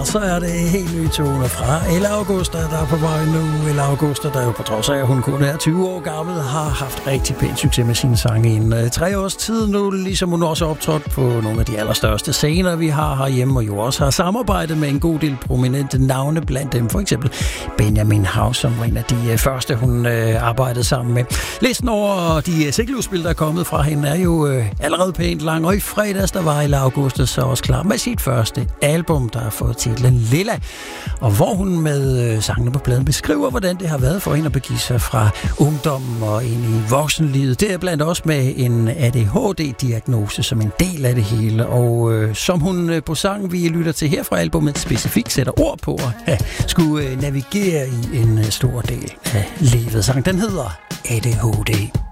Og så er det helt nye toner fra Ella Augusta, der er på vej nu. Ella Augusta, der jo på trods af, at hun kun er 20 år gammel, har haft rigtig pænt succes med sine sange i en 3 års tid nu, ligesom hun også er optrådt på nogle af de allerstørste scener, vi har herhjemme, og jo også har samarbejdet med en god del prominente navne, blandt dem for eksempel Benjamin Haus, som var en af de første, hun arbejdede sammen med. Listen over de single-udspil, der er kommet fra hende, er jo allerede pænt lang, og i fredags, der var Ella Augusta så også klar med sit første album, der har fået titlen Lilla, og hvor hun med sangene på pladen beskriver, hvordan det har været for hende at begive sig fra ungdommen og ind i voksenlivet. Det er blandt også med en ADHD-diagnose som en del af det hele, og som hun på sangen, vi lytter til her fra albumet, specifikt sætter ord på at skulle navigere i en stor del af livet. Sangen, den hedder ADHD.